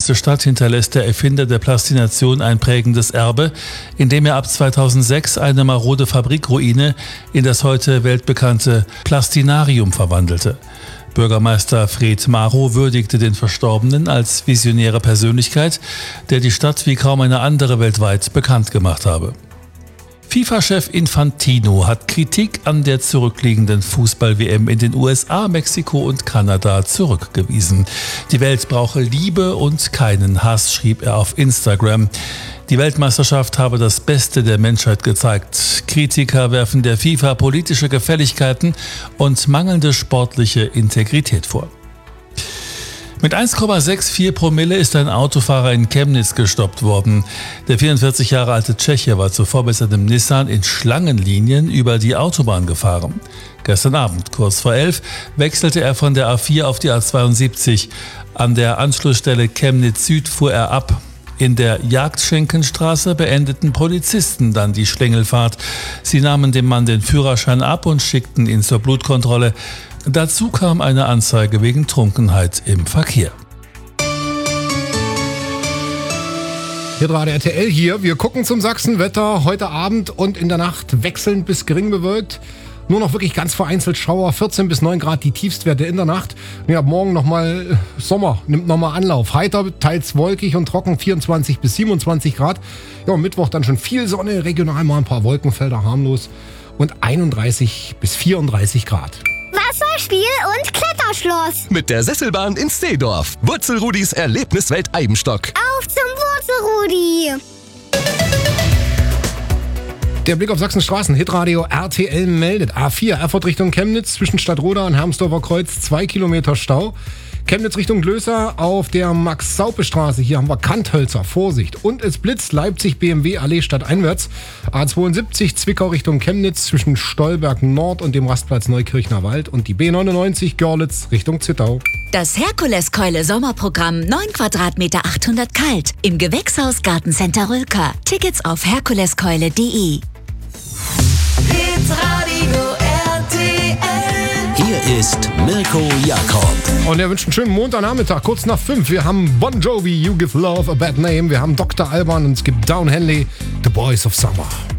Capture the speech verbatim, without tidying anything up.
bedeutendste Stadt hinterlässt der Erfinder der Plastination ein prägendes Erbe, indem er ab zweitausendsechs eine marode Fabrikruine in das heute weltbekannte Plastinarium verwandelte. Bürgermeister Fred Marow würdigte den Verstorbenen als visionäre Persönlichkeit, der die Stadt wie kaum eine andere weltweit bekannt gemacht habe. FIFA-Chef Infantino hat Kritik an der zurückliegenden Fußball-W M in den U S A, Mexiko und Kanada zurückgewiesen. Die Welt brauche Liebe und keinen Hass, schrieb er auf Instagram. Die Weltmeisterschaft habe das Beste der Menschheit gezeigt. Kritiker werfen der FIFA politische Gefälligkeiten und mangelnde sportliche Integrität vor. Mit eins Komma vierundsechzig Promille ist ein Autofahrer in Chemnitz gestoppt worden. Der vierundvierzig Jahre alte Tscheche war zuvor mit seinem Nissan in Schlangenlinien über die Autobahn gefahren. Gestern Abend, kurz vor elf, wechselte er von der A vier auf die A zweiundsiebzig. An der Anschlussstelle Chemnitz Süd fuhr er ab. In der Jagdschenkenstraße beendeten Polizisten dann die Schlängelfahrt. Sie nahmen dem Mann den Führerschein ab und schickten ihn zur Blutkontrolle. Dazu kam eine Anzeige wegen Trunkenheit im Verkehr. Hier gerade R T L hier. Wir gucken zum Sachsenwetter. Heute Abend und in der Nacht wechselnd bis gering bewölkt. Nur noch wirklich ganz vereinzelt Schauer. vierzehn bis neun Grad die Tiefstwerte in der Nacht. Ja, morgen nochmal Sommer. Nimmt nochmal Anlauf. Heiter, teils wolkig und trocken. vierundzwanzig bis siebenundzwanzig Grad. Ja, Mittwoch dann schon viel Sonne. Regional mal ein paar Wolkenfelder, harmlos. Und einunddreißig bis vierunddreißig Grad. Wasserspiel und Kletterschloss. Mit der Sesselbahn in Steedorf. Wurzelrudis Erlebniswelt Eibenstock. Auf zum Wurzelrudi. Der Blick auf Sachsens Straßen. Hitradio R T L meldet. A vier, Erfurt Richtung Chemnitz, zwischen Stadtroda und Hermsdorfer Kreuz, zwei Kilometer Stau. Chemnitz Richtung Glöser auf der Max-Saupe-Straße. Hier haben wir Kanthölzer, Vorsicht. Und es blitzt Leipzig B M W Allee stadteinwärts. A zweiundsiebzig, Zwickau Richtung Chemnitz, zwischen Stolberg Nord und dem Rastplatz Neukirchner Wald. Und die B neunundneunzig, Görlitz Richtung Zittau. Das Herkuleskeule Sommerprogramm, neun Quadratmeter, achthundert kalt. Im Gewächshaus Gartencenter Rülker. Tickets auf herkuleskeule punkt de. Hitradio R T L. Hier ist Mirko Jakob. Und er wünscht einen schönen Montagnachmittag, kurz nach fünf. Wir haben Bon Jovi, You Give Love a Bad Name. Wir haben Doktor Alban und es gibt Down Henley, The Boys of Summer.